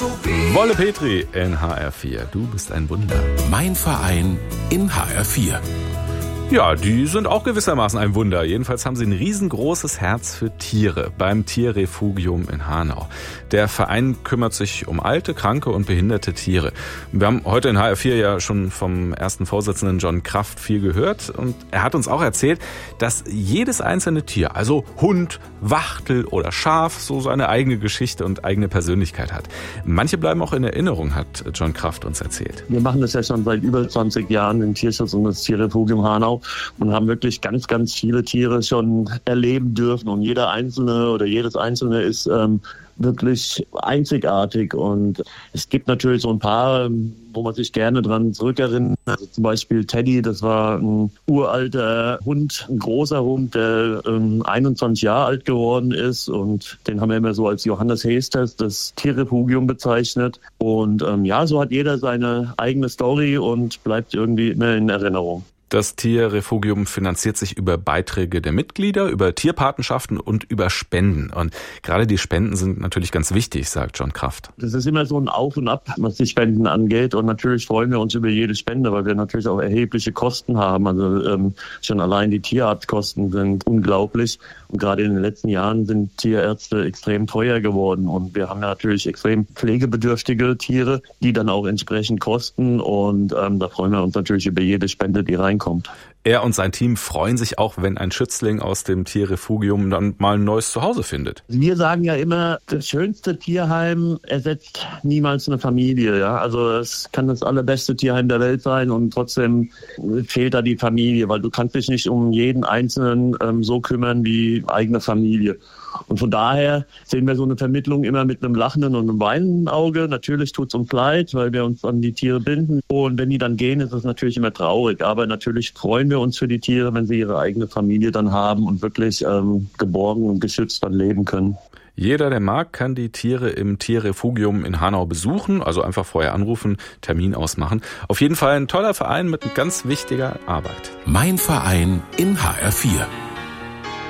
Wolle Petri in HR4. Du bist ein Wunder. Mein Verein in HR4. Ja, die sind auch gewissermaßen ein Wunder. Jedenfalls haben sie ein riesengroßes Herz für Tiere beim Tierrefugium in Hanau. Der Verein kümmert sich um alte, kranke und behinderte Tiere. Wir haben heute in HR4 ja schon vom ersten Vorsitzenden John Kraft viel gehört. Und er hat uns auch erzählt, dass jedes einzelne Tier, also Hund, Wachtel oder Schaf, so seine eigene Geschichte und eigene Persönlichkeit hat. Manche bleiben auch in Erinnerung, hat John Kraft uns erzählt. Wir machen das ja schon seit über 20 Jahren, den Tierschutz und das Tierrefugium Hanau. Und haben wirklich ganz, ganz viele Tiere schon erleben dürfen. Und jeder Einzelne oder jedes Einzelne ist wirklich einzigartig. Und es gibt natürlich so ein paar, wo man sich gerne dran zurückerinnert. Also zum Beispiel Teddy, das war ein uralter Hund, ein großer Hund, der 21 Jahre alt geworden ist. Und den haben wir immer so als Johannes Heesters, das Tierrefugium, bezeichnet. Und so hat jeder seine eigene Story und bleibt irgendwie immer in Erinnerung. Das Tierrefugium finanziert sich über Beiträge der Mitglieder, über Tierpatenschaften und über Spenden. Und gerade die Spenden sind natürlich ganz wichtig, sagt John Kraft. Das ist immer so ein Auf und Ab, was die Spenden angeht. Und natürlich freuen wir uns über jede Spende, weil wir natürlich auch erhebliche Kosten haben. Also schon allein die Tierarztkosten sind unglaublich. Und gerade in den letzten Jahren sind Tierärzte extrem teuer geworden. Und wir haben natürlich extrem pflegebedürftige Tiere, die dann auch entsprechend kosten. Und da freuen wir uns natürlich über jede Spende, die reinkommt. Er und sein Team freuen sich auch, wenn ein Schützling aus dem Tierrefugium dann mal ein neues Zuhause findet. Wir sagen ja immer, das schönste Tierheim ersetzt niemals eine Familie. Ja? Also es kann das allerbeste Tierheim der Welt sein und trotzdem fehlt da die Familie, weil du kannst dich nicht um jeden Einzelnen so kümmern wie eigene Familie. Und von daher sehen wir so eine Vermittlung immer mit einem lachenden und einem weinenden Auge. Natürlich tut es uns leid, weil wir uns an die Tiere binden. Und wenn die dann gehen, ist es natürlich immer traurig. Aber natürlich freuen wir uns für die Tiere, wenn sie ihre eigene Familie dann haben und wirklich geborgen und geschützt dann leben können. Jeder, der mag, kann die Tiere im Tierrefugium in Hanau besuchen. Also einfach vorher anrufen, Termin ausmachen. Auf jeden Fall ein toller Verein mit ganz wichtiger Arbeit. Mein Verein in HR4.